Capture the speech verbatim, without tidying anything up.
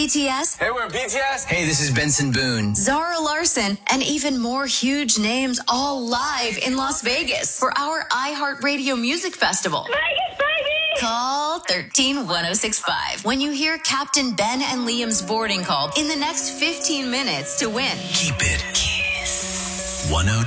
B T S, Hey, we're B T S. Hey, this is Benson Boone. Zara Larson, and even more huge names all live in Las Vegas for our iHeartRadio Music Festival. Vegas, baby! Call thirteen one oh six five when you hear Captain Ben and Liam's boarding call in the next fifteen minutes to win. Keep it Kiss one oh two.